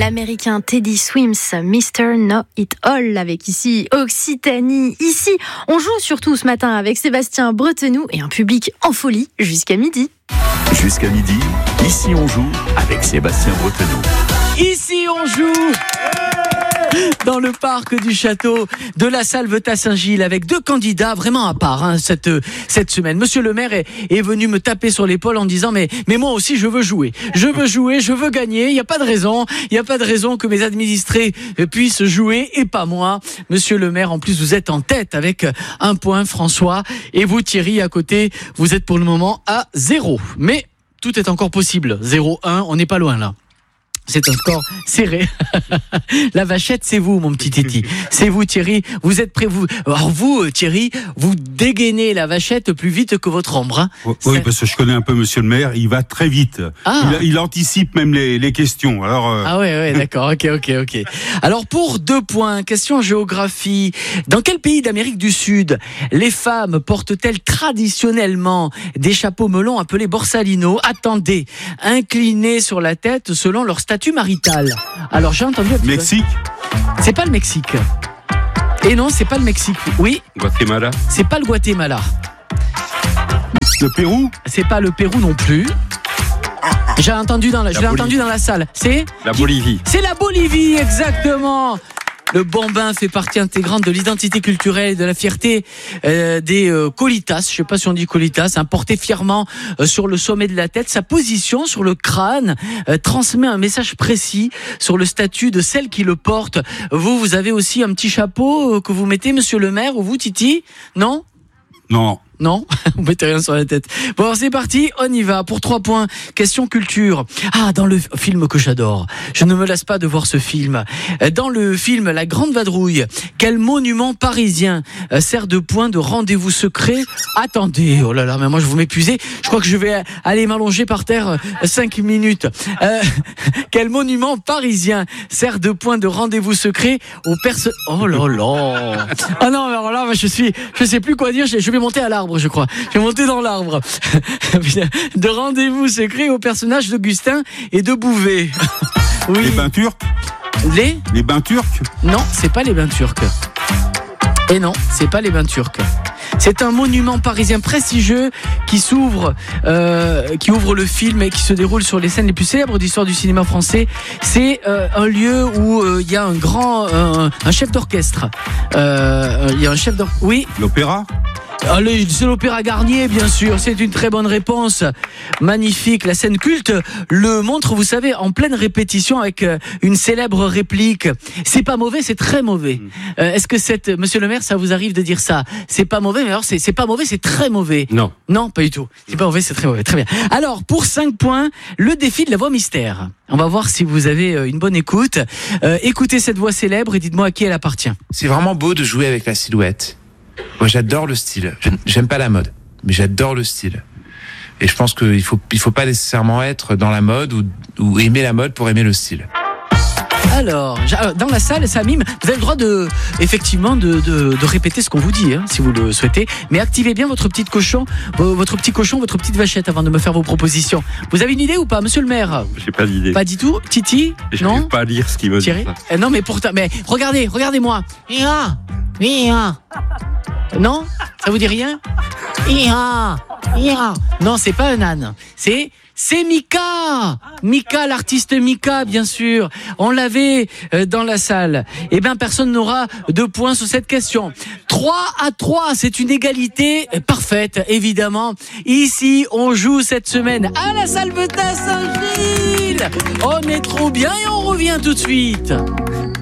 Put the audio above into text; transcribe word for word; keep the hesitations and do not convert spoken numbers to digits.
L'américain Teddy Swims, mister Know It All, avec ici Occitanie. Ici, on joue surtout ce matin avec Sébastien Bretenoux et un public en folie jusqu'à midi. Jusqu'à midi, ici on joue avec Sébastien Bretenoux. Ici on joue dans le parc du château de la Salvetat-Saint-Gilles avec deux candidats vraiment à part hein, cette, cette semaine. Monsieur le maire est, est venu me taper sur l'épaule en disant mais, mais moi aussi je veux jouer. Je veux jouer, je veux gagner. Il n'y a pas de raison. Il n'y a pas de raison que mes administrés puissent jouer et pas moi. Monsieur le maire, en plus vous êtes en tête avec un point François et vous Thierry à côté. Vous êtes pour le moment à zéro. Mais tout est encore possible. zéro un, on n'est pas loin là. C'est un score serré. La vachette, c'est vous, mon petit Titi. C'est vous, Thierry. Vous êtes prêts, vous. Alors vous, Thierry, vous dégainez la vachette plus vite que votre ombre. Hein. Oui, c'est... parce que je connais un peu Monsieur le maire. Il va très vite. Ah. Il, il anticipe même les, les questions. Alors. Euh... Ah ouais, ouais, d'accord. Ok, ok, ok. Alors pour deux points, question géographie. Dans quel pays d'Amérique du Sud les femmes portent-elles traditionnellement des chapeaux melons appelés borsalino? Attendez, inclinés sur la tête selon leur statut marital. Alors j'ai entendu. Mexique. C'est pas le Mexique. Et non, c'est pas le Mexique. Oui. Guatemala. C'est pas le Guatemala. Le Pérou. C'est pas le Pérou non plus. J'ai entendu dans la, la je l'ai entendu dans la salle. C'est la Bolivie. C'est la Bolivie, exactement. Le bambin fait partie intégrante de l'identité culturelle et de la fierté euh, des euh, Colitas. Je ne sais pas si on dit Colitas. Hein, porté fièrement euh, sur le sommet de la tête, sa position sur le crâne euh, transmet un message précis sur le statut de celle qui le porte. Vous, vous avez aussi un petit chapeau euh, que vous mettez, monsieur le maire, ou vous, Titi? Non? Non. Non, vous mettez rien sur la tête. Bon, alors c'est parti, on y va pour trois points. Question culture. Ah, dans le film que j'adore, je ne me lasse pas de voir ce film. Dans le film La Grande Vadrouille, quel monument parisien sert de point de rendez-vous secret? Attendez, oh là là, mais moi je vous m'épuisez. Je crois que je vais aller m'allonger par terre cinq minutes. Euh, quel monument parisien sert de point de rendez-vous secret aux personnes... Oh là là. Ah non, alors là, je suis, je sais plus quoi dire. Je vais monter à l'arbre. Je crois. Je vais monter dans l'arbre. De rendez-vous secret aux personnages d'Augustin et de Bouvet. Oui. Les bains turcs. Les Les bains turcs. Non, c'est pas les bains turcs. Et non, c'est pas les bains turcs. C'est un monument parisien prestigieux qui s'ouvre, euh, qui ouvre le film et qui se déroule sur les scènes les plus célèbres d'histoire du cinéma français. C'est euh, un lieu où il euh, y a un grand, euh, un chef d'orchestre. Il euh, y a un chef d'orchestre. Oui. L'opéra. Allez, c'est l'Opéra Garnier, bien sûr. C'est une très bonne réponse. Magnifique. La scène culte le montre, vous savez, en pleine répétition avec une célèbre réplique. C'est pas mauvais, c'est très mauvais. Mmh. Euh, est-ce que cette, monsieur le maire, ça vous arrive de dire ça? C'est pas mauvais, mais alors c'est, c'est pas mauvais, c'est très mauvais. Non. Non, pas du tout. C'est pas mauvais, c'est très mauvais. Très bien. Alors, pour cinq points, le défi de la voix mystère. On va voir si vous avez une bonne écoute. Euh, écoutez cette voix célèbre et dites-moi à qui elle appartient. C'est vraiment beau de jouer avec la silhouette. Moi, j'adore le style. J'aime pas la mode, mais j'adore le style. Et je pense qu'il faut, il faut pas nécessairement être dans la mode ou, ou aimer la mode pour aimer le style. Alors, dans la salle, ça mime. Vous avez le droit de, effectivement, de, de, de répéter ce qu'on vous dit, hein, si vous le souhaitez. Mais activez bien votre petite cochon, votre petit cochon, votre petite vachette avant de me faire vos propositions. Vous avez une idée ou pas, monsieur le maire? J'ai pas d'idée. Pas du tout. Titi? Je non. n'arrive pas à lire ce qu'il me dit. Thierry? euh, Non, mais pourtant, mais regardez, regardez-moi. Ia, ia. Non? Ça vous dit rien? Ia, ia. Non, c'est pas un âne. C'est, c'est Mika! Mika, l'artiste Mika, bien sûr. On l'avait dans la salle. Eh bien, personne n'aura de points sur cette question. trois à trois, c'est une égalité parfaite, évidemment. Ici, on joue cette semaine à la Salvetat-Saint-Gilles. On est trop bien et on revient tout de suite.